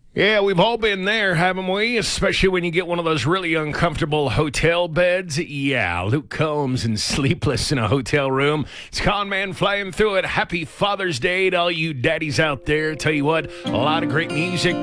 Yeah, we've all been there, haven't we? Especially when you get one of those really uncomfortable hotel beds. Yeah, Luke Combs and Sleepless in a Hotel Room. It's Con Man flying through it. Happy Father's Day to all you daddies out there. Tell you what, a lot of great music.